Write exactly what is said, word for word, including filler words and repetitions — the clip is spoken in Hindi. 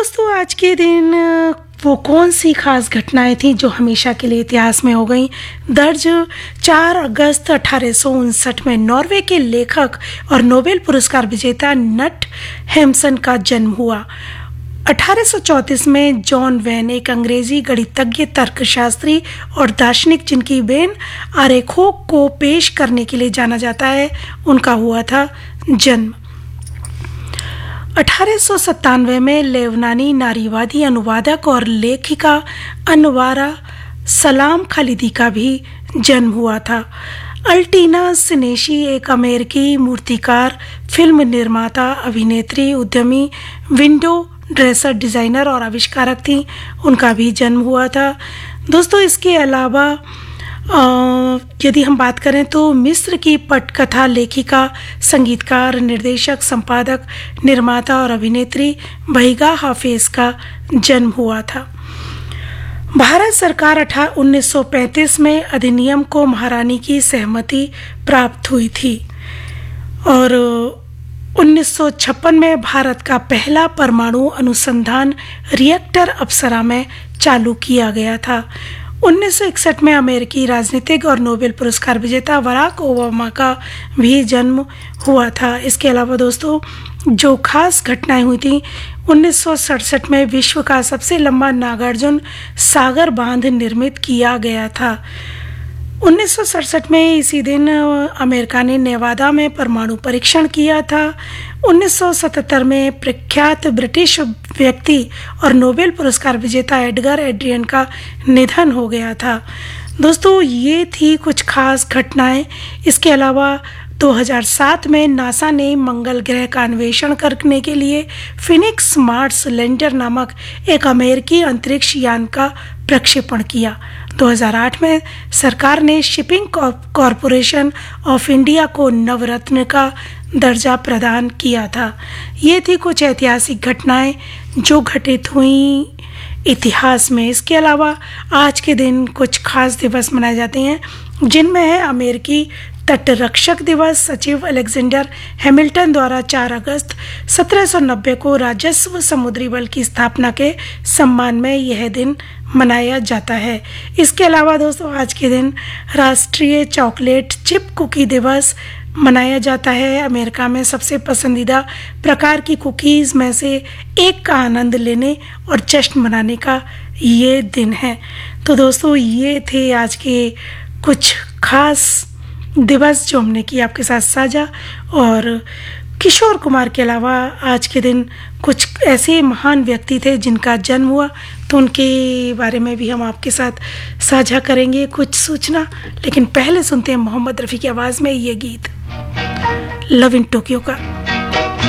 दोस्तों आज के दिन वो कौन सी खास घटनाएं थी जो हमेशा के लिए इतिहास में हो गई। दर्ज चार अगस्त अठारह सौ उनसठ में नॉर्वे के लेखक और नोबेल पुरस्कार विजेता नट हेम्सन का जन्म हुआ। अठारह सौ चौंतीस में जॉन वेन, एक अंग्रेजी गणितज्ञ, तर्कशास्त्री और दार्शनिक जिनकी वेन आरेखों को पेश करने के लिए जाना जाता है, उनका हुआ था जन्म। अठारह सौ सत्तानवे में लेबनानी नारीवादी अनुवादक और लेखिका अनवारा सलाम खालिदी का भी जन्म हुआ था। अल्टीना सिनेशी एक अमेरिकी मूर्तिकार, फिल्म निर्माता, अभिनेत्री, उद्यमी, विंडो ड्रेसर, डिज़ाइनर और आविष्कारक थी, उनका भी जन्म हुआ था। दोस्तों इसके अलावा यदि हम बात करें तो मिस्र की पटकथा लेखिका, संगीतकार, निर्देशक, संपादक, निर्माता और अभिनेत्री बहिगा हाफिज का जन्म हुआ था। भारत सरकार अठारह उन्नीस सौ पैंतीस में अधिनियम को महारानी की सहमति प्राप्त हुई थी और उन्नीस सौ छप्पन में भारत का पहला परमाणु अनुसंधान रिएक्टर अप्सरा में चालू किया गया था। उन्नीस सौ इकसठ में अमेरिकी राजनीतिक और नोबेल पुरस्कार विजेता बराक ओबामा का भी जन्म हुआ था। इसके अलावा दोस्तों जो खास घटनाएं हुई थी, उन्नीस सौ सड़सठ में विश्व का सबसे लंबा नागार्जुन सागर बांध निर्मित किया गया था। उन्नीस सौ सड़सठ में इसी दिन अमेरिका ने नेवादा में परमाणु परीक्षण किया था। उन्नीस सौ सतहत्तर में प्रख्यात ब्रिटिश व्यक्ति और नोबेल पुरस्कार विजेता एडगर एड्रियन का निधन हो गया था। दोस्तों ये थी कुछ खास घटनाएं। इसके अलावा दो हज़ार सात में नासा ने मंगल ग्रह का अन्वेषण करने के लिए फिनिक्स मार्स लैंडर नामक एक अमेरिकी अंतरिक्ष यान का प्रक्षेपण किया। दो हज़ार आठ में सरकार ने शिपिंग कॉरपोरेशन ऑफ इंडिया को नवरत्न का दर्जा प्रदान किया था। ये थी कुछ ऐतिहासिक घटनाएं जो घटित हुई इतिहास में। इसके अलावा आज के दिन कुछ खास दिवस मनाए जाते हैं, जिनमें है अमेरिकी तटरक्षक दिवस। सचिव अलेक्जेंडर हैमिल्टन द्वारा चार अगस्त सत्रह सौ नब्बे को राजस्व समुद्री बल की स्थापना के सम्मान में यह दिन मनाया जाता है। इसके अलावा दोस्तों आज के दिन राष्ट्रीय चॉकलेट चिप कुकी दिवस मनाया जाता है। अमेरिका में सबसे पसंदीदा प्रकार की कुकीज़ में से एक का आनंद लेने और जश्न मनाने का ये दिन है। तो दोस्तों ये थे आज के कुछ खास दिवस जो हमने की आपके साथ साझा। और किशोर कुमार के अलावा आज के दिन कुछ ऐसे महान व्यक्ति थे जिनका जन्म हुआ, तो उनके बारे में भी हम आपके साथ साझा करेंगे कुछ सूचना। लेकिन पहले सुनते हैं मोहम्मद रफ़ी की आवाज़ में ये गीत लव इन टोक्यो का।